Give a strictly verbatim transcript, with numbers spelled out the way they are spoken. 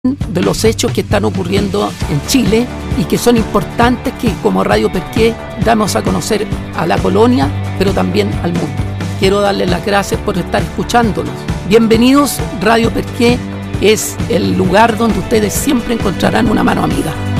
de los hechos que están ocurriendo en Chile y que son importantes que como Radio Perqué damos a conocer a la colonia, pero también al mundo. Quiero darles las gracias por estar escuchándonos. Bienvenidos, Radio Perqué es el lugar donde ustedes siempre encontrarán una mano amiga.